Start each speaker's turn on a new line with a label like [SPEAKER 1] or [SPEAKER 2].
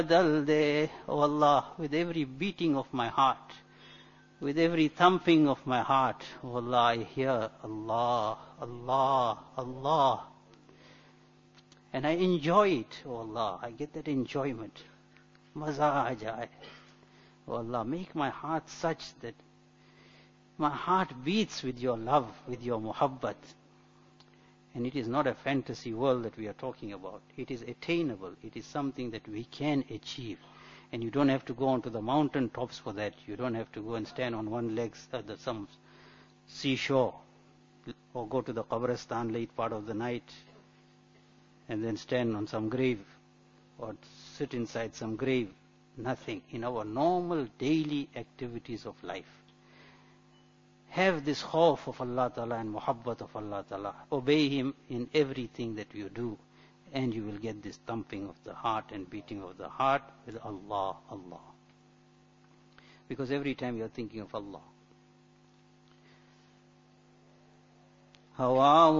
[SPEAKER 1] dal de, oh Allah, with every beating of my heart, with every thumping of my heart, oh Allah, I hear Allah, Allah, Allah. And I enjoy it, oh Allah, I get that enjoyment. Maza aa jaye. Oh Allah, make my heart such that my heart beats with your love, with your muhabbat. And it is not a fantasy world that we are talking about. It is attainable. It is something that we can achieve. And you don't have to go onto the mountain tops for that. You don't have to go and stand on one leg at some seashore or go to the Qabristan late part of the night and then stand on some grave or sit inside some grave. Nothing. In our normal daily activities of life. Have this khawf of Allah Ta'ala and muhabbat of Allah Ta'ala. Obey Him in everything that you do. And you will get this thumping of the heart and beating of the heart with Allah, Allah. Because every time you are thinking of Allah.